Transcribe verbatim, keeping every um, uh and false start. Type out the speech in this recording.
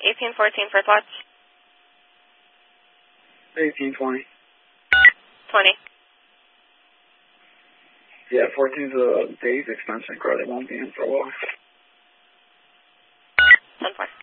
eighteen fourteen first watch. eighteen twenty. twenty. Yeah, fourteen's a day's extension credit. Won't be in for a while. ten four.